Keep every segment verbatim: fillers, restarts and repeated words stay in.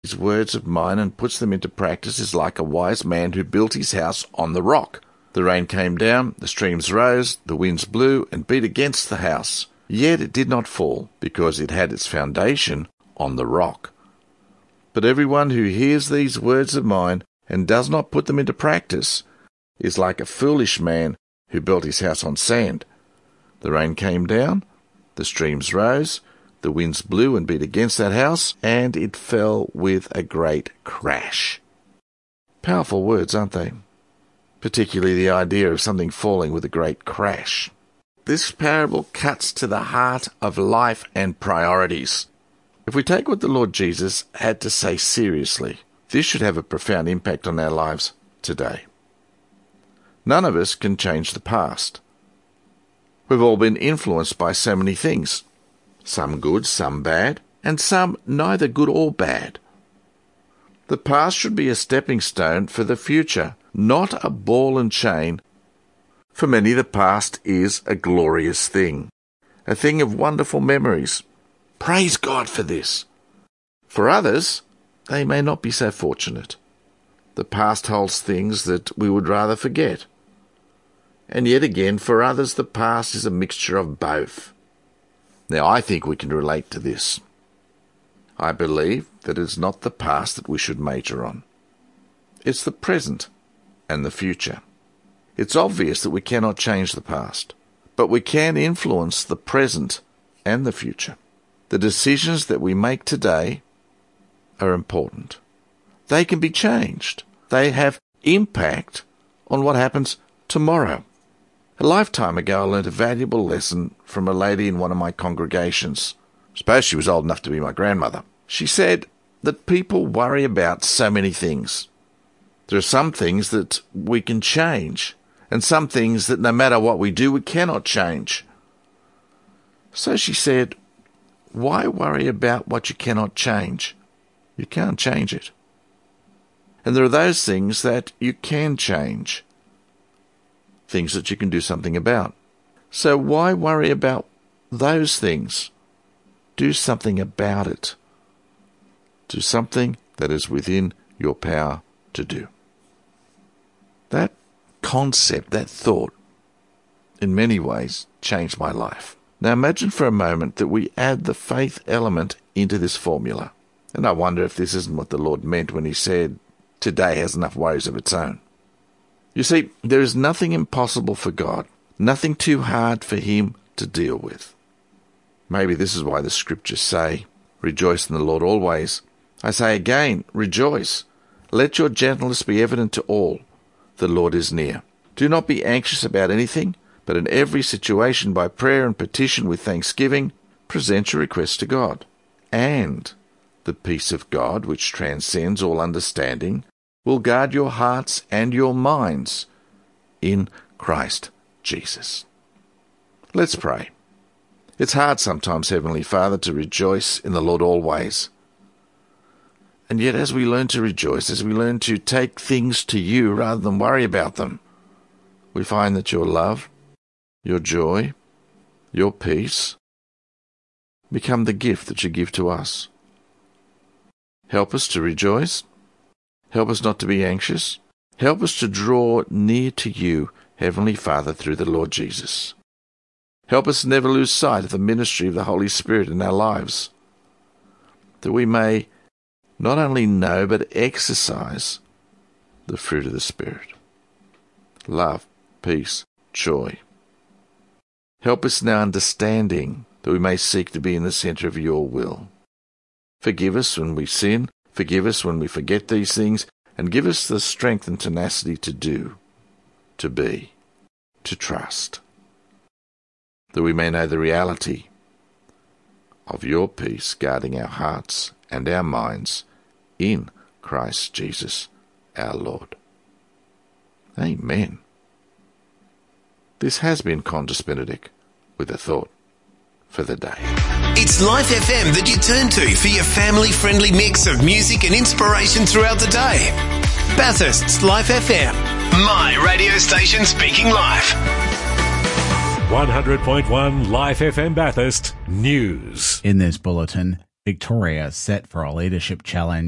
These words of mine and puts them into practice is like a wise man who built his house on the rock. The rain came down, the streams rose, the winds blew and beat against the house. Yet it did not fall, because it had its foundation on the rock. But everyone who hears these words of mine and does not put them into practice is like a foolish man who built his house on sand. The rain came down, the streams rose, the winds blew and beat against that house, and it fell with a great crash. Powerful words, aren't they? Particularly the idea of something falling with a great crash. This parable cuts to the heart of life and priorities. If we take what the Lord Jesus had to say seriously, this should have a profound impact on our lives today. None of us can change the past. We've all been influenced by so many things. Some good, some bad, and some neither good or bad. The past should be a stepping stone for the future, not a ball and chain. For many, the past is a glorious thing, a thing of wonderful memories. Praise God for this. For others, they may not be so fortunate. The past holds things that we would rather forget. And yet again, for others, the past is a mixture of both. Now, I think we can relate to this. I believe that it's not the past that we should major on. It's the present and the future. It's obvious that we cannot change the past, but we can influence the present and the future. The decisions that we make today are important. They can be changed. They have impact on what happens tomorrow. A lifetime ago, I learned a valuable lesson from a lady in one of my congregations. I suppose she was old enough to be my grandmother. She said that people worry about so many things. There are some things that we can change, and some things that no matter what we do, we cannot change. So she said, why worry about what you cannot change? You can't change it. And there are those things that you can change. Things that you can do something about. So why worry about those things? Do something about it. Do something that is within your power to do. That concept, that thought, in many ways changed my life. Now imagine for a moment that we add the faith element into this formula. And I wonder if this isn't what the Lord meant when he said, today has enough worries of its own. You see, there is nothing impossible for God, nothing too hard for him to deal with. Maybe this is why the scriptures say, rejoice in the Lord always. I say again, rejoice. Let your gentleness be evident to all. The Lord is near. Do not be anxious about anything, but in every situation by prayer and petition with thanksgiving, present your requests to God. And the peace of God, which transcends all understanding, will guard your hearts and your minds in Christ Jesus. Let's pray. It's hard sometimes, Heavenly Father, to rejoice in the Lord always. And yet as we learn to rejoice, as we learn to take things to you rather than worry about them, we find that your love, your joy, your peace become the gift that you give to us. Help us to rejoice. Help us not to be anxious. Help us to draw near to you, Heavenly Father, through the Lord Jesus. Help us never lose sight of the ministry of the Holy Spirit in our lives, that we may not only know but exercise the fruit of the Spirit. Love, peace, joy. Help us now understanding that we may seek to be in the centre of your will. Forgive us when we sin. Forgive us when we forget these things, and give us the strength and tenacity to do, to be, to trust, that we may know the reality of your peace guarding our hearts and our minds in Christ Jesus our Lord. Amen. This has been Qantas Benedict with a thought for the day. It's Life F M that you turn to for your family-friendly mix of music and inspiration throughout the day. Bathurst's Life F M, my radio station speaking life. one hundred point one Life F M Bathurst News. In this bulletin, Victoria set for a leadership challenge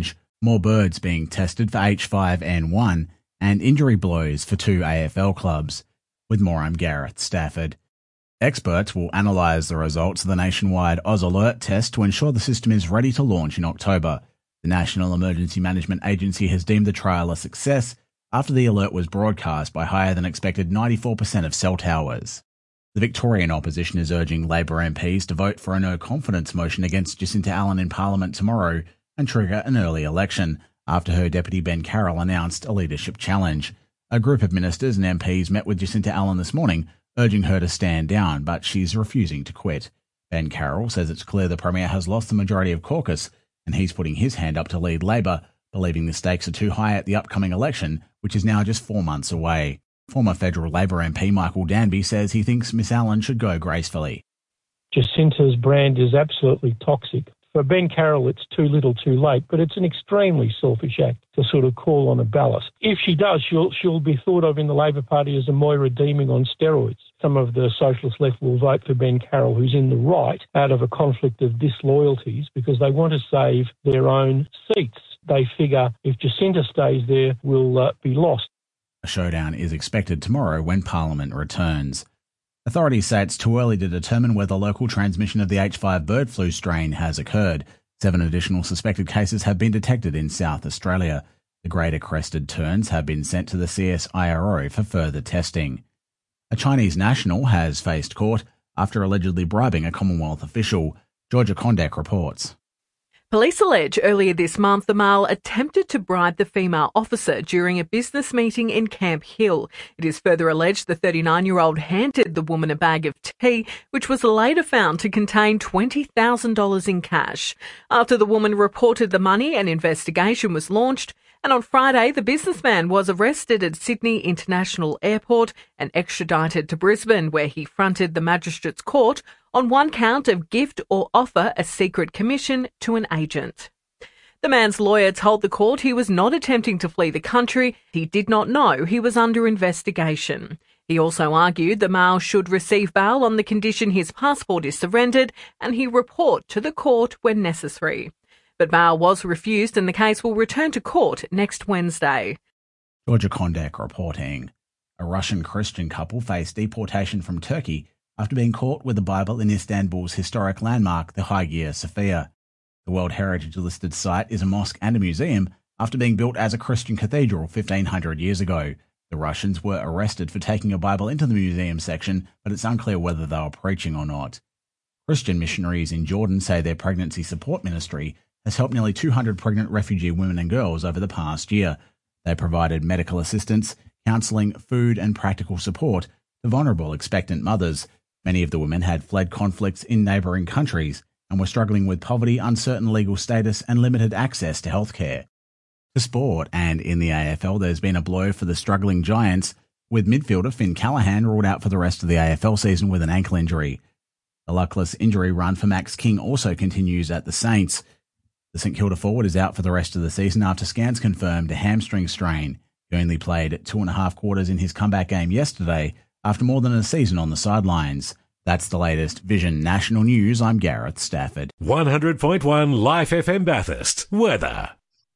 more birds being tested for H five N one, and injury blows for two A F L clubs. With more, I'm Gareth Stafford. Experts will analyse the results of the nationwide Oz Alert test to ensure the system is ready to launch in October. The National Emergency Management Agency has deemed the trial a success after the alert was broadcast by higher than expected ninety-four percent of cell towers. The Victorian opposition is urging Labor M Ps to vote for a no-confidence motion against Jacinta Allan in Parliament tomorrow and trigger an early election, after her deputy Ben Carroll announced a leadership challenge. A group of ministers and M Ps met with Jacinta Allan this morning, urging her to stand down, but she's refusing to quit. Ben Carroll says it's clear the Premier has lost the majority of caucus, and he's putting his hand up to lead Labor, believing the stakes are too high at the upcoming election, which is now just four months away. Former federal Labor M P Michael Danby says he thinks Miss Allan should go gracefully. Jacinta's brand is absolutely toxic. For Ben Carroll, it's too little too late, but it's an extremely selfish act to sort of call on a ballot. If she does, she'll she'll be thought of in the Labor Party as a Moira Deeming on steroids. Some of the socialist left will vote for Ben Carroll, who's in the right, out of a conflict of disloyalties because they want to save their own seats. They figure if Jacinta stays there, we'll uh, be lost. A showdown is expected tomorrow when Parliament returns. Authorities say it's too early to determine whether local transmission of the H five bird flu strain has occurred. Seven additional suspected cases have been detected in South Australia. The greater crested terns have been sent to the C S I R O for further testing. A Chinese national has faced court after allegedly bribing a Commonwealth official. Georgia Kondek reports. Police allege earlier this month the male attempted to bribe the female officer during a business meeting in Camp Hill. It is further alleged the thirty-nine-year-old handed the woman a bag of tea, which was later found to contain twenty thousand dollars in cash. After the woman reported the money, an investigation was launched, and on Friday the businessman was arrested at Sydney International Airport and extradited to Brisbane, where he fronted the magistrate's court on one count of gift or offer a secret commission to an agent. The man's lawyer told the court he was not attempting to flee the country. He did not know he was under investigation. He also argued the male should receive bail on the condition his passport is surrendered and he report to the court when necessary. But bail was refused and the case will return to court next Wednesday. Georgia Kondek reporting. A Russian Christian couple faced deportation from Turkey after being caught with a Bible in Istanbul's historic landmark, the Hagia Sophia. The World Heritage listed site is a mosque and a museum after being built as a Christian cathedral fifteen hundred years ago. The Russians were arrested for taking a Bible into the museum section, but it's unclear whether they were preaching or not. Christian missionaries in Jordan say their pregnancy support ministry has helped nearly two hundred pregnant refugee women and girls over the past year. They provided medical assistance, counselling, food and practical support to vulnerable expectant mothers. Many of the women had fled conflicts in neighbouring countries and were struggling with poverty, uncertain legal status and limited access to healthcare. To sport, and in the A F L there's been a blow for the struggling Giants, with midfielder Finn Callaghan ruled out for the rest of the A F L season with an ankle injury. The luckless injury run for Max King also continues at the Saints. The St Kilda forward is out for the rest of the season after scans confirmed a hamstring strain. He only played two and a half quarters in his comeback game yesterday after more than a season on the sidelines. That's the latest Vision National News. I'm Gareth Stafford. one hundred point one Life F M Bathurst. Weather.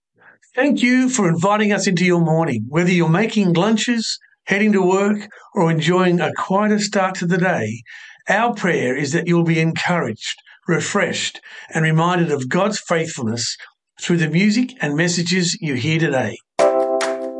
Thank you for inviting us into your morning. Whether you're making lunches, heading to work, or enjoying a quieter start to the day, our prayer is that you'll be encouraged, refreshed, and reminded of God's faithfulness through the music and messages you hear today.